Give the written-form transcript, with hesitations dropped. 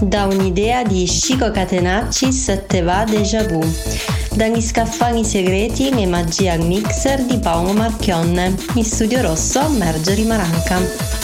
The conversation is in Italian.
da un'idea di Chico Catenacci te va déjà vu. Dagli scaffali segreti e magia al mixer di Paolo Marchionne. In studio rosso Marjorie Maranca.